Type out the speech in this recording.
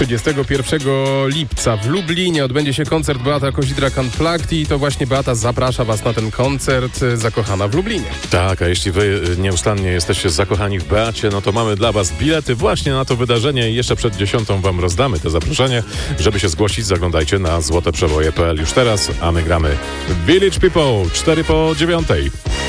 31 lipca w Lublinie odbędzie się koncert Beata Kozidrak Unplugged i to właśnie Beata zaprasza Was na ten koncert Zakochana w Lublinie. Tak, a jeśli Wy nieustannie jesteście zakochani w Beacie, no to mamy dla Was bilety właśnie na to wydarzenie i jeszcze przed 10 Wam rozdamy to zaproszenie. Żeby się zgłosić, zaglądajcie na złoteprzeboje.pl już teraz, a my gramy Village People 4 po 9.